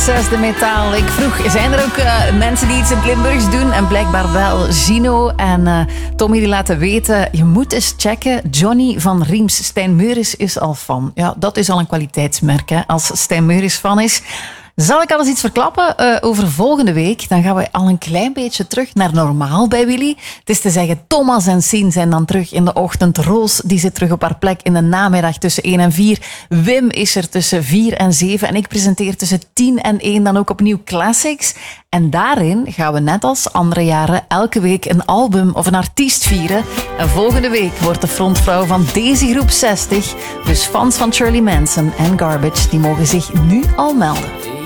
zesde metaal. Ik vroeg, zijn er ook mensen die iets in het Limburgs doen? En blijkbaar wel. Gino en Tommy die laten weten, je moet eens checken. Johnny van Riems. Stijn Meuris is al fan. Ja, dat is al een kwaliteitsmerk, hè, als Stijn Meuris fan is. Zal ik al eens iets verklappen over volgende week? Dan gaan we al een klein beetje terug naar normaal bij Willy. Het is te zeggen, Thomas en Sien zijn dan terug in de ochtend. Roos die zit terug op haar plek in de namiddag tussen 1 en 4. Wim is er tussen 4 en 7. En ik presenteer tussen 10 en 1 dan ook opnieuw Classics. En daarin gaan we net als andere jaren elke week een album of een artiest vieren. En volgende week wordt de frontvrouw van deze groep 60. Dus fans van Shirley Manson en Garbage, die mogen zich nu al melden.